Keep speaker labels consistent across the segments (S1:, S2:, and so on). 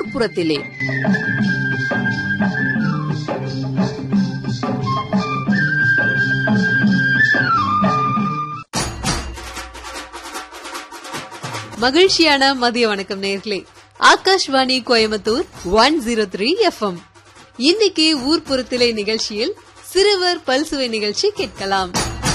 S1: ஊர்ப்புறத்திலே. மகிழ்ச்சியான மதிய வணக்கம் நேயர்களே. ஆகாஷ்வாணி கோயம்புத்தூர் 103 FM. இன்னைக்கு ஊர்ப்புறத்திலே நிகழ்ச்சியில் சிறுவர் பல்சுவை நிகழ்ச்சி கேட்கலாம்.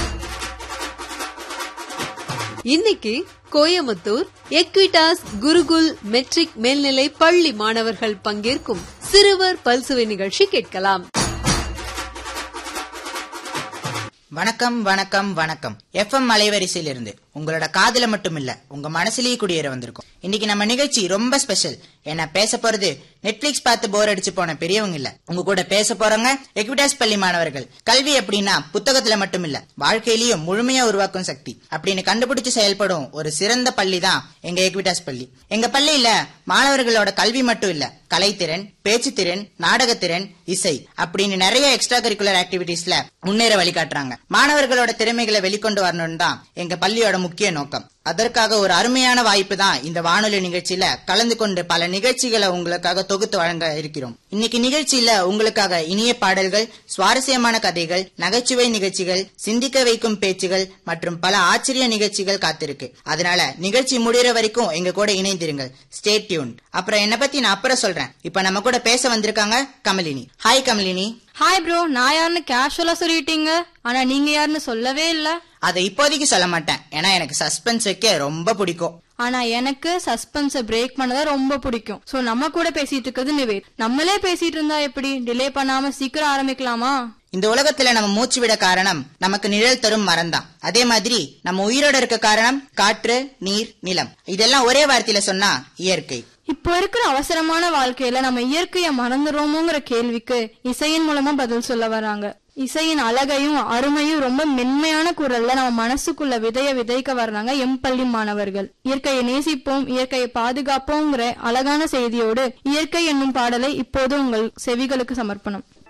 S1: இன்னைக்கு கோயம்புத்தூர் எக்விடாஸ் குருகுல் மெட்ரிக் மேல்நிலை பள்ளி மாணவர்கள் பங்கேற்கும் சிறுவர் பல்சுவை நிகழ்ச்சி கேட்கலாம்.
S2: வணக்கம் வணக்கம் வணக்கம். FM அலைவரிசையில இருந்து உங்களோட காதுல மட்டும் இல்ல, உங்க மனசுலயே குடியேற வந்திருக்கும். இன்னைக்கு நம்ம நிகழ்ச்சி ரொம்ப ஸ்பெஷல். என்ன பேச போறது நெட்ஃபிளிக்ஸ் பார்த்து போர் அடிச்சு போன பெரியவங்க இல்ல, உங்க கூட பேச போறவங்க எக்விடாஸ் பள்ளி மாணவர்கள். கல்வி அப்படின்னா புத்தகத்துல மட்டும் இல்ல, வாழ்க்கையிலயும் முழுமையா உருவாக்கும் சக்தி அப்படின்னு கண்டுபிடிச்சு செயல்படும் ஒரு சிறந்த பள்ளி தான் எங்க எக்விடாஸ் பள்ளி. எங்க பள்ளியில மாணவர்களோட கல்வி மட்டும் இல்ல, கலைத்திறன், பேச்சுத்திறன், நாடகத்திறன், இசை அப்படின்னு நிறைய எக்ஸ்ட்ரா கரிக்குலர் ஆக்டிவிட்டிஸ்ல முன்னேற வழிகாட்டுறாங்க. மாணவர்களோட திறமைகளை வெளிக்கொண்டு வரணும்னு தான் எங்க பள்ளியோட முக்கிய நோக்கம். அதற்காக ஒரு அருமையான வாய்ப்பு தான் இந்த வானொலி நிகழ்ச்சியில கலந்து கொண்டு பல நிகழ்ச்சிகளை உங்களுக்காக தொகுத்து வழங்க இருக்கிறோம். இன்னைக்கு நிகழ்ச்சியில உங்களுக்காக இனிய பாடல்கள், சுவாரஸ்யமான கதைகள், நகைச்சுவை நிகழ்ச்சிகள், சிந்திக்க வைக்கும் பேச்சுகள் மற்றும் பல ஆச்சரிய நிகழ்ச்சிகள் காத்திருக்கு. அதனால நிகழ்ச்சி முடிகிற வரைக்கும் எங்க கூட இணைந்திருங்கள். Stay tuned. அப்புறம் என்ன பத்தி நான் அப்புறம் சொல்றேன். இப்ப நம்ம கூட பேச வந்திருக்காங்க Kamalini. Hi Kamalini.
S3: Hi bro. நான் யாருன்னு கேஷுவலா சொல்லிட்டீங்க, ஆனா நீங்க யாருன்னு சொல்லவே இல்ல.
S2: அதை இப்போதைக்கு சொல்ல மாட்டேன், ஏன்னா எனக்கு சஸ்பென்ஸ் வைக்க ரொம்ப பிடிக்கும்.
S3: ஆனா எனக்கு சஸ்பென்ஸ பிரேக் பண்ணதா ரொம்ப பிடிக்கும். சோ நம்ம கூட பேசிட்டு இருக்கிறது நிவேத். நம்மளே பேசிட்டு இருந்தா எப்படி? டிலே பண்ணாம சீக்கிரம் ஆரம்பிக்கலாமா?
S2: இந்த உலகத்துல நம்ம மூச்சு விட காரணம் நமக்கு நிழல் தரும் மரம் தான். அதே மாதிரி நம்ம உயிரோட இருக்க காரணம் காற்று, நீர், நிலம். இதெல்லாம் ஒரே வார்த்தையில சொன்னா இயற்கை.
S3: இப்போ இருக்கிற அவசரமான வாழ்க்கையில நம்ம இயற்கைய மறந்துடுறோமோங்கிற கேள்விக்கு இசையின் மூலமா பதில் சொல்ல வராங்க. இசையின் அழகையும் அருமையும் ரொம்ப மென்மையான குரல்ல நம்ம மனசுக்குள்ள விதைக்க வர்றாங்க எம் பள்ளி மாணவர்கள். இயற்கையை நேசிப்போம், இயற்கையை பாதுகாப்போங்கிற அழகான செய்தியோடு இயற்கை என்னும் பாடலை இப்போது உங்கள் செவிகளுக்கு சமர்ப்பணம்.